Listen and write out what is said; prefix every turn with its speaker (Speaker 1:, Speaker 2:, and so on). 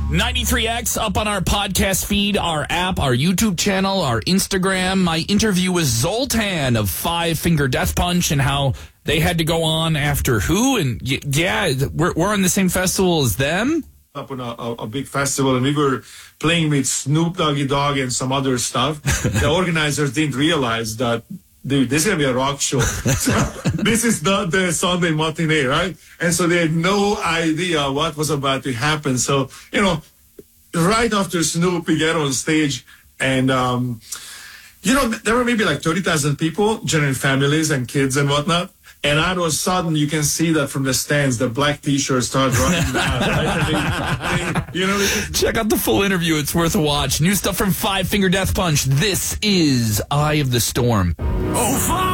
Speaker 1: 93X up on our podcast feed, our app, our YouTube channel, our Instagram. My interview with Zoltan of Five Finger Death Punch and how they had to go on after who. And yeah, we're on the same festival as them.
Speaker 2: Up on a big festival, and we were playing with Snoop Doggy Dogg and some other stuff. The organizers didn't realize that, dude, this is going to be a rock show. So, this is not the Sunday matinee, right? And so they had no idea what was about to happen. So, right after Snoop, we get on stage, and, there were maybe like 30,000 people, generally families and kids and whatnot. And all of a sudden, you can see that from the stands, the black T-shirts start running down. Right?
Speaker 1: Check out the full interview. It's worth a watch. New stuff from Five Finger Death Punch. This is Eye of the Storm. Oh,